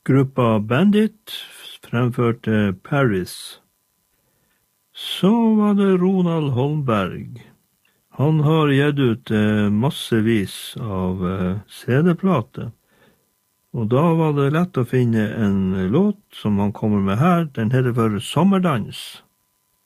Gruppa Bandit fremførte Paris. Så var det Ronald Holmberg. Han har gitt ut massevis av CD-plater. Og da var det lett å finne en låt som han kommer med her. Den heter for Sommerdans.